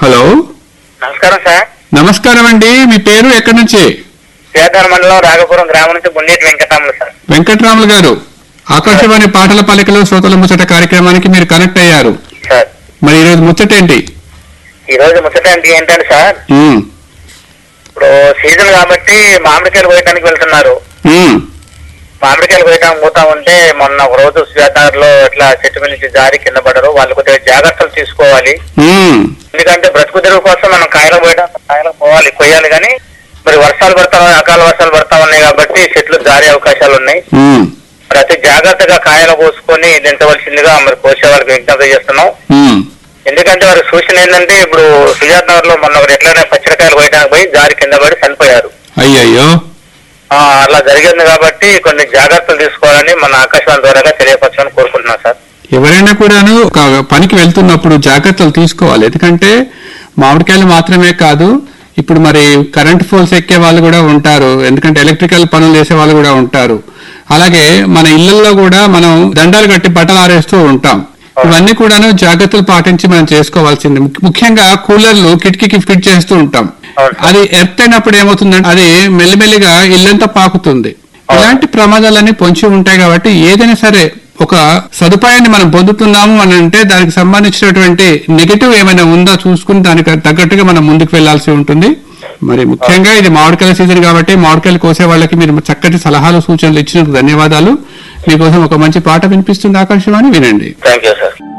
Hello, నమస్కారం sir. నమస్కారం అండి. మీ పేరు, ఎక్కడి నుంచి? పేదర మండలం రాఘపురం గ్రామం నుంచి బుండేటి వెంకటరాములు సార్. వెంకటరాములు గారు, ఆకాశవాణి పాటల పలికలో శ్రోతల ముచ్చట కార్యక్రమానికి మీరు కనెక్ట్ అయ్యారు సార్. మరి ఈరోజు ముచ్చట ఏంటి? ఈ రోజు ముచ్చట ఏంటంటే సార్, ఇప్పుడు సీజన్ కాబట్టి మామిడికాయలు కోయడానికి వెళ్తున్నారు. మామిడికాయలు కోయడానికి పోతా ఉంటే మొన్న ఒక రోజు సుజాతనగర్ లో ఇట్లా చెట్టు మీద నుంచి జారి కింద పడరు. వాళ్ళు కొద్దిగా జాగ్రత్తలు తీసుకోవాలి. ఎందుకంటే బ్రతుకు తెరువు కోసం మనం కాయలకు పోవాలి, కొయ్యాలి. కానీ మరి వర్షాలు పడతా ఉన్నాయి, అకాల వర్షాలు పడతా ఉన్నాయి కాబట్టి చెట్లు జారే అవకాశాలు ఉన్నాయి. మరి అతి జాగ్రత్తగా కాయలు కోసుకొని దించవలసిందిగా మరి కోసే వాళ్ళకి విజ్ఞప్తి చేస్తున్నాం. ఎందుకంటే వారి సూచన ఏంటంటే ఇప్పుడు సుజాతనగర్ లో మొన్న ఎట్లనే పచ్చడికాయలు కోయడానికి పోయి జారి కింద పడి చనిపోయారు. అయ్యయ్యో, అలా జరిగింది కాబట్టి కొన్ని జాగ్రత్తలు తీసుకోవాలని మన ఆకాశవాణి ద్వారా తెలియపరచాలని కోరుకుంటున్నాం సార్. ఎవరైనా కూడాను ఒక పనికి వెళ్తున్నప్పుడు జాగ్రత్తలు తీసుకోవాలి. ఎందుకంటే మామిడికాయలు మాత్రమే కాదు, ఇప్పుడు మరి కరెంట్ పోల్స్ ఎక్కే వాళ్ళు కూడా ఉంటారు, ఎందుకంటే ఎలక్ట్రికల్ పనులు చేసే వాళ్ళు కూడా ఉంటారు. అలాగే మన ఇళ్లలో కూడా మనం దండాలు కట్టి బట్టలు ఆరేస్తూ ఉంటాం. ఇవన్నీ కూడాను జాగ్రత్తలు పాటించి మనం చేసుకోవాల్సింది. ముఖ్యంగా కూలర్లు కిటికీకి ఫిట్ చేస్తూ ఉంటాం. అది ఎర్త్ అయినప్పుడు ఏమవుతుందంటే అది మెల్లిమెల్లిగా ఇల్లంతా పాకుతుంది. ఇలాంటి ప్రమాదాలన్నీ పొంచి ఉంటాయి. కాబట్టి ఏదైనా సరే ఒక సదుపాయాన్ని మనం పొందుతున్నాము అని అంటే దానికి సంబంధించినటువంటి నెగటివ్ ఏమైనా ఉందా చూసుకుని దానికి తగ్గట్టుగా మనం ముందుకు వెళ్లాల్సి ఉంటుంది. మరి ముఖ్యంగా ఇది మామిడికాయల సీజన్ కాబట్టి మామిడికాయలు కోసే వాళ్ళకి మీరు చక్కటి సలహాలు సూచనలు ఇచ్చినందుకు ధన్యవాదాలు. మీకోసం ఒక మంచి పాట వినిపిస్తుంది ఆకాశవాణి, వినండి. Thank you sir.